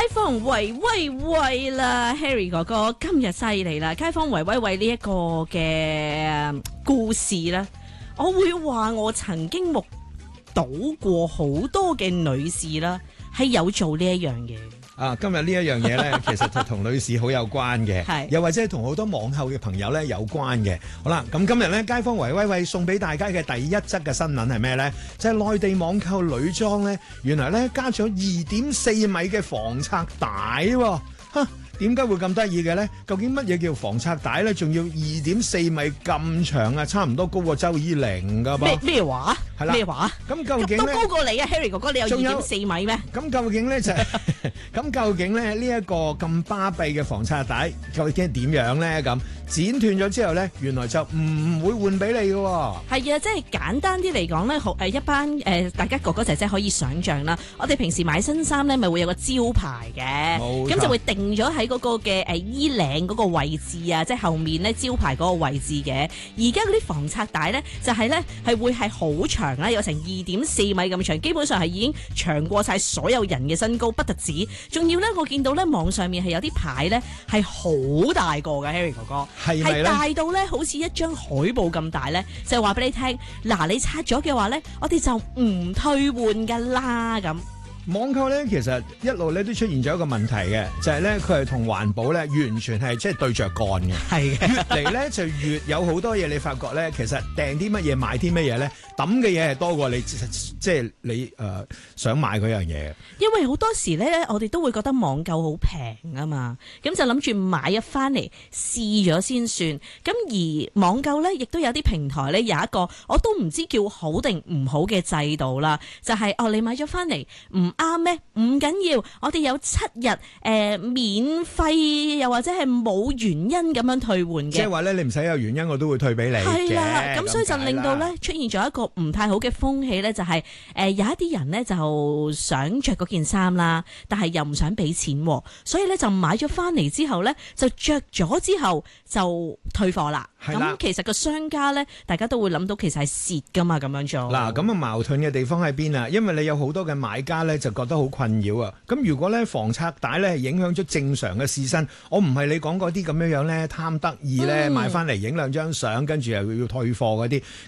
坊圍威喂啦 ，Harry 哥哥今日犀利啦！街坊圍威喂呢一個嘅故事咧，我會話我曾經目睹過好多嘅女士啦，係有做呢一樣嘢。 今日呢一樣嘢咧，其實就同女士好有關嘅， 係又或者係同好多網購嘅朋友咧有關嘅。好啦，咁今日咧，街坊圍威喂送俾大家嘅第一則嘅新聞係咩咧？就係內地網購女裝咧，原來咧加咗2.4米嘅防拆帶喎，點解會咁得意嘅咧？究竟乜嘢叫防拆帶咧？仲要2.4米咁長啊，差唔多高過周依玲噶噃。 咩話？ 係啦， 咩話？ 咁究竟都高過你啊 ，Harry 哥哥，你有2.4米咩？ 咁究竟咧就係咁究竟咧呢一個咁巴閉嘅防拆帶究竟點樣咧？咁剪斷咗之後咧，原來就唔會換俾你嘅喎。 係啊，即係簡單啲嚟講咧，好一班大家哥哥姐姐可以想像啦。我哋平時買新衫咧，咪會有個招牌嘅，咁就會定咗喺嗰個嘅衣領嗰個位置啊，即係後面咧招牌嗰個位置嘅。而家嗰啲防拆帶咧，就係咧係會係好長啦，有成2.4米咁長，基本上係已經長過晒所有人嘅身高，不特止。仲要咧，我見到咧網上面係有啲牌咧係好大個嘅 Harry 哥哥，係大到咧好似一張海報咁大咧，就係話俾你聽，嗱你拆咗嘅話咧，我哋就唔退換噶啦咁。 網購咧，其實一路咧都出現咗一個問題嘅，就係咧佢係同環保咧完全係即係對着幹嘅。係嘅，越嚟咧就越有好多嘢，你發覺咧，其實訂啲乜嘢買啲乜嘢咧，抌嘅嘢係多過你即係你想買嗰樣嘢。因為好多時咧，我哋都會覺得網購好平啊嘛，咁就諗住買一翻嚟試咗先算。咁而網購咧，亦都有啲平台咧有一個我都唔知叫好定唔好嘅制度啦，就係你買咗翻嚟唔啱咩？唔緊要，我哋有7日免費，又或者係冇原因咁樣退換嘅。 即係話咧，你唔使有原因，我都會退俾你嘅。 係啦，咁所以就令到咧出現咗一個唔太好嘅風氣咧，就係有一啲人咧就想着嗰件衫啦，但係又唔想俾錢，所以咧就買咗翻嚟之後咧就着咗之後就退貨啦。咁其實個商家咧，大家都會諗到其實係蝕噶嘛，咁樣做。 嗱，咁啊矛盾嘅地方喺邊啊？因為你有好多嘅買家咧就覺得好困擾啊。咁如果咧防拆帶咧係影響咗正常嘅試身，我唔係你講嗰啲咁樣咧貪得意咧買翻嚟影兩張相，跟住又要退貨嗰啲。